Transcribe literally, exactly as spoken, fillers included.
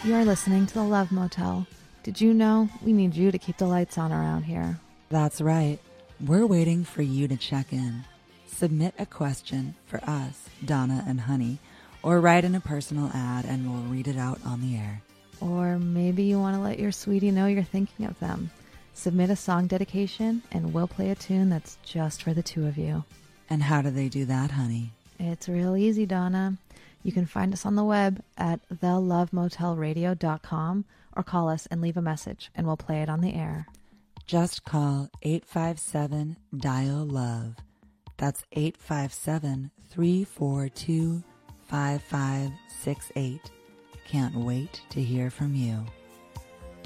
You're listening to The Love Motel. Did you know we need you to keep the lights on around here? That's right. We're waiting for you to check in. Submit a question for us, Donna and Honey, or write in a personal ad and we'll read it out on the air. Or maybe you want to let your sweetie know you're thinking of them. Submit a song dedication and we'll play a tune that's just for the two of you. And how do they do that, Honey? It's real easy, Donna. You can find us on the web at the love motel radio dot com or call us and leave a message and we'll play it on the air. Just call eight five seven, dial love. That's eight five seven, three four two, five five six eight. Can't wait to hear from you.